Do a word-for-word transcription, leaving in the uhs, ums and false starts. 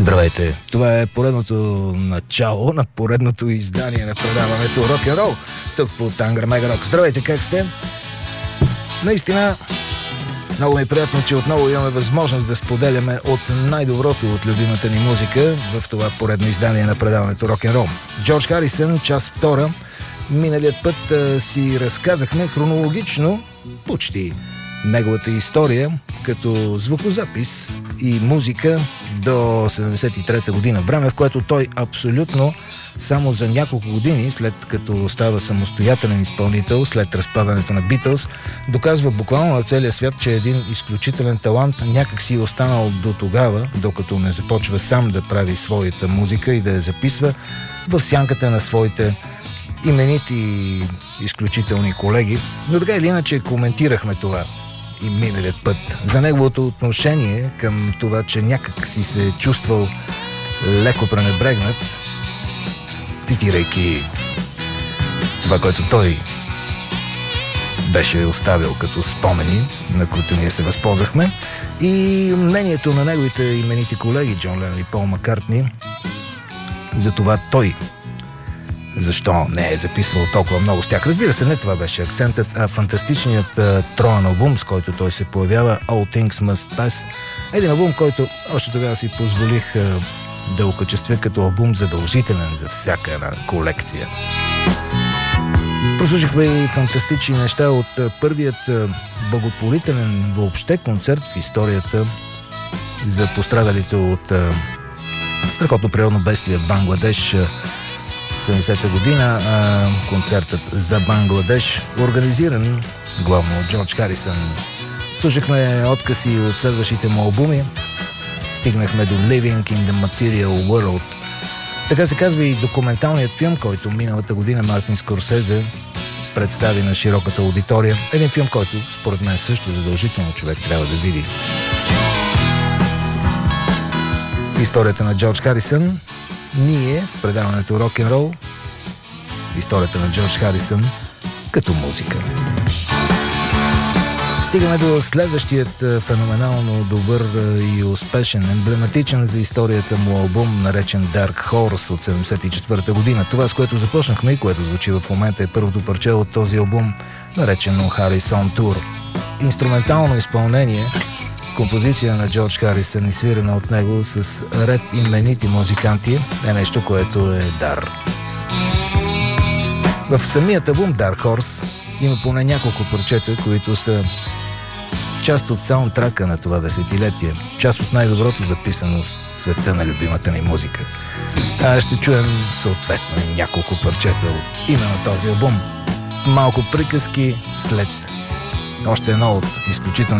Здравейте! Това е поредното начало на поредното издание на предаването Рок-н-рол тук по Тангра Мега Рок. Здравейте, как сте? Наистина, много ми е приятно, че отново имаме възможност да споделяме от най-доброто от любимата ни музика в това поредно издание на предаването Рок-н-рол. Джордж Харисън, част втора. Миналият път а, си разказахме хронологично почти неговата история като звукозапис и музика до седемдесет и трета година. Време, в което той абсолютно само за няколко години, след като става самостоятелен изпълнител, след разпадането на Битълс, доказва буквално на целия свят, че е един изключителен талант някак си е останал до тогава, докато не започва сам да прави своята музика и да я записва в сянката на своите именити и изключителни колеги. Но така или иначе коментирахме това и миналият път. За неговото отношение към това, че някак си се е чувствал леко пренебрегнат, цитирайки това, което той беше оставил като спомени, на които ние се възползвахме, и мнението на неговите именити колеги Джон Ленън и Пол Маккартни за това той защо не е записвал толкова много с тях. Разбира се, не това беше акцентът, а фантастичният а, троен албум, с който той се появява, All Things Must Pass. Един албум, който още тогава си позволих а, да окачествя като албум задължителен за всяка една колекция. Прослушахме и фантастични неща от а, първият а, благотворителен въобще концерт в историята за пострадалите от а, страхотно природно бедствие в Бангладеш. седемдесета година, а, концертът за Бангладеш, организиран главно от Джордж Харисън. Слушахме откази от следващите му албуми. Стигнахме до Living in the Material World. Така се казва и документалният филм, който миналата година Мартин Скорсезе представи на широката аудитория. Един филм, който според мен също задължително човек трябва да види. Историята на Джордж Харисън. Ние в предаването Рок-н-рол, историята на Джордж Харисън като музика. Стигаме до следващият феноменално добър и успешен, емблематичен за историята му албум, наречен Dark Horse от седемдесет и четвърта година. Това, с което започнахме и което звучи в момента, е първото парче от този албум, наречено Harrison Tour. Инструментално изпълнение, композиция на Джордж Харисън, свирена от него с ред именити музиканти, е нещо, което е дар. В самият албум Dark Horse има поне няколко парчета, които са част от саундтрака на това десетилетие, част от най-доброто записано в света на любимата ни музика. А ще чуем съответно няколко парчета от именно този албум. Малко приказки след още едно от изключително